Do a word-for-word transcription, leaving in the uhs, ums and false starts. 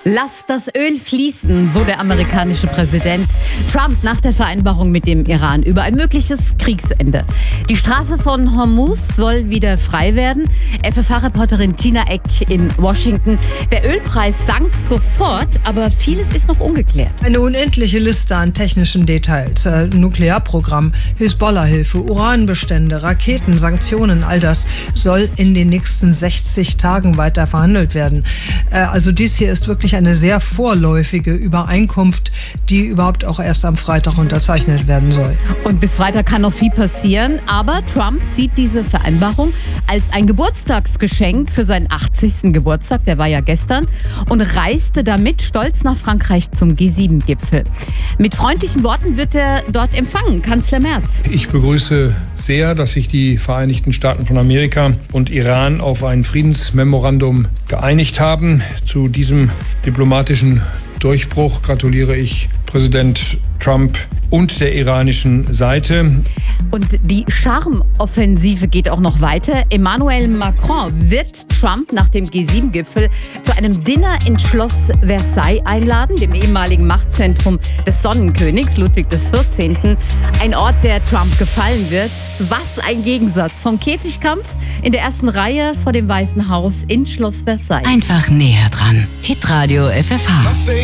Lass das Öl fließen, so der amerikanische Präsident Trump nach der Vereinbarung mit dem Iran über ein mögliches Kriegsende. Die Straße von Hormuz soll wieder frei werden. F F H-Reporterin Tina Eck in Washington. Der Ölpreis sank sofort, aber vieles ist noch ungeklärt. Eine unendliche Liste an technischen Details. Äh, Nuklearprogramm, Hisbollah-Hilfe, Uranbestände, Raketen, Sanktionen, all das soll in den nächsten sechzig Tagen weiter verhandelt werden. Äh, also dies hier ist wirklich eine sehr vorläufige Übereinkunft, die überhaupt auch erst am Freitag unterzeichnet werden soll. Und bis Freitag kann noch viel passieren, aber Trump sieht diese Vereinbarung als ein Geburtstagsgeschenk für seinen achtzigsten Geburtstag, der war ja gestern, und reiste damit stolz nach Frankreich zum G sieben Gipfel. Mit freundlichen Worten wird er dort empfangen, Kanzler Merz. Ich begrüße sehr, dass sich die Vereinigten Staaten von Amerika und Iran auf ein Friedensmemorandum geeinigt haben. Zu diesem diplomatischen Durchbruch gratuliere ich Präsident Trump und der iranischen Seite. Und die Charmoffensive geht auch noch weiter. Emmanuel Macron wird Trump nach dem G sieben Gipfel zu einem Dinner in Schloss Versailles einladen, dem ehemaligen Machtzentrum des Sonnenkönigs Ludwig des vierzehnten. Ein Ort, der Trump gefallen wird. Was ein Gegensatz zum Käfigkampf in der ersten Reihe vor dem Weißen Haus in Schloss Versailles. Einfach näher dran. Hitradio F F H.